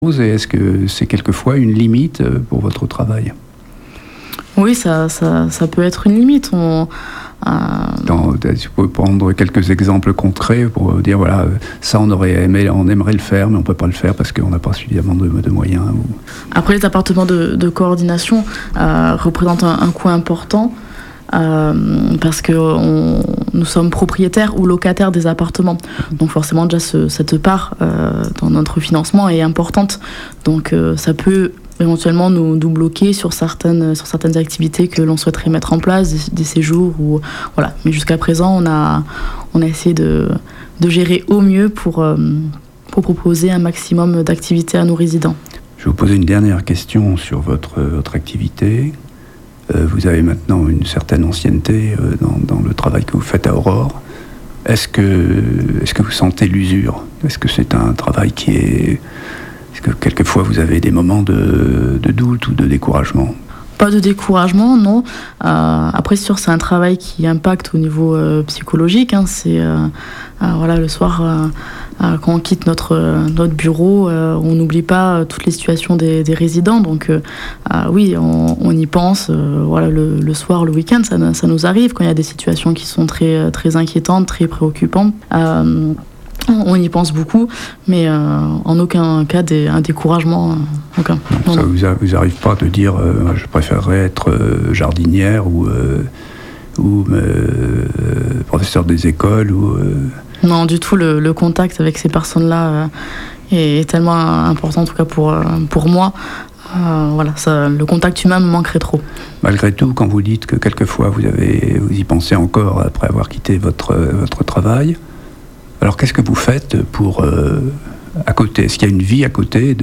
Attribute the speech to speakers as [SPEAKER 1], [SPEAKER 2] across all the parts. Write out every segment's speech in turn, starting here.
[SPEAKER 1] Et est-ce que c'est quelquefois une limite pour votre travail?
[SPEAKER 2] Oui, ça peut être une limite.
[SPEAKER 1] Tu peux prendre quelques exemples concrets pour dire voilà, ça on aimerait le faire, mais on ne peut pas le faire parce qu'on n'a pas suffisamment de moyens.
[SPEAKER 2] Après, les appartements de coordination représentent un coût important. Parce que nous sommes propriétaires ou locataires des appartements. Donc forcément déjà cette part dans notre financement est importante. Donc ça peut éventuellement nous bloquer sur certaines activités que l'on souhaiterait mettre en place, des séjours ou voilà. Mais jusqu'à présent on a essayé de gérer au mieux pour proposer un maximum d'activités à nos résidents.
[SPEAKER 1] Je vais vous poser une dernière question sur votre activité. Vous avez maintenant une certaine ancienneté dans le travail que vous faites à Aurore. Est-ce que vous sentez l'usure? Est-ce que c'est un travail est-ce que quelquefois vous avez des moments de doute ou de découragement?
[SPEAKER 2] Pas de découragement, non. Après, c'est sûr, c'est un travail qui impacte au niveau psychologique. C'est voilà, le soir, quand on quitte notre bureau, on n'oublie pas toutes les situations des résidents. Donc, oui, on y pense. Voilà, le soir, le week-end, ça nous arrive quand il y a des situations qui sont très, très inquiétantes, très préoccupantes. On y pense beaucoup, mais en aucun cas un découragement. Aucun.
[SPEAKER 1] Donc ça vous arrive pas de dire je préférerais être jardinière ou professeur des écoles ou
[SPEAKER 2] Non, du tout. Le contact avec ces personnes-là est tellement important, en tout cas pour moi. Voilà, le contact humain me manquerait trop.
[SPEAKER 1] Malgré tout, quand vous dites que quelquefois vous y pensez encore après avoir quitté votre travail, alors qu'est-ce que vous faites pour à côté? Est-ce qu'il y a une vie à côté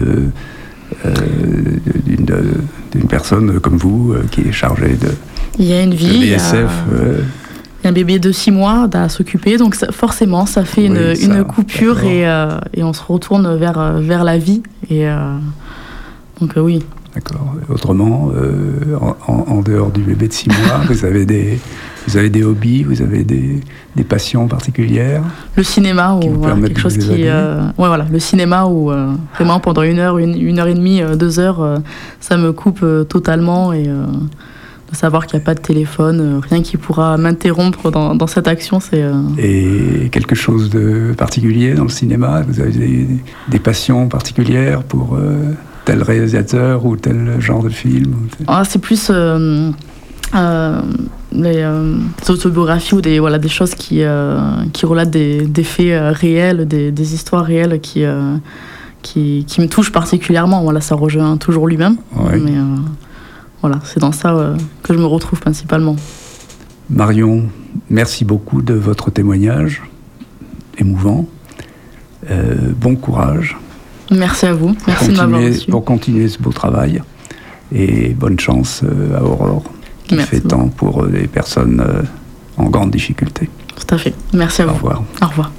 [SPEAKER 1] d'une personne comme vous qui est chargée
[SPEAKER 2] Il y a une vie.
[SPEAKER 1] De BSF,
[SPEAKER 2] il y a un bébé de 6 mois à s'occuper, donc forcément ça fait une coupure et on se retourne vers la vie. Donc oui.
[SPEAKER 1] D'accord. Autrement, en dehors du bébé de 6 mois, vous avez des hobbies, vous avez des passions particulières?
[SPEAKER 2] Le cinéma, ou quelque chose qui... voilà, le cinéma où vraiment pendant 1 heure, 1 heure et demie, 2 heures, ça me coupe totalement et de savoir qu'il n'y a pas de téléphone, rien qui pourra m'interrompre dans cette action, c'est...
[SPEAKER 1] Et quelque chose de particulier dans le cinéma? Vous avez des passions particulières pour... tel réalisateur ou tel genre de film?
[SPEAKER 2] C'est plus les autobiographies ou des choses qui relatent des faits réels, des histoires réelles qui me touchent particulièrement. Voilà, ça rejoint toujours lui-même. Ouais. Mais voilà, c'est dans ça que je me retrouve principalement.
[SPEAKER 1] Marion, merci beaucoup de votre témoignage émouvant. Bon courage.
[SPEAKER 2] Merci à vous. Merci de m'avoir reçu.
[SPEAKER 1] Pour continuer ce beau travail. Et bonne chance à Aurore, qui fait tant pour les personnes en grande difficulté.
[SPEAKER 2] Tout à fait. Merci à vous.
[SPEAKER 1] Au revoir.
[SPEAKER 2] Au revoir.